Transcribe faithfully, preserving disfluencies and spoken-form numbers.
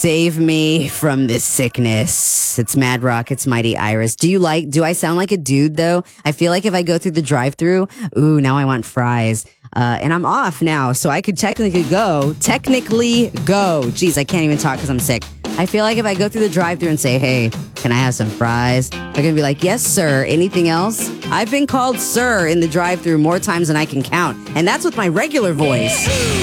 Save me from this sickness. It's Mad Rock. It's Mighty Iris. Do you like, do I sound like a dude though? I feel like if I go through the drive-thru, ooh, now I want fries. Uh, and I'm off now, so I could technically go, technically go. Jeez, I can't even talk because I'm sick. I feel like if I go through the drive-thru and say, hey, can I have some fries? They're going to be like, yes, sir. Anything else? I've been called sir in the drive-thru more times than I can count. And that's with my regular voice.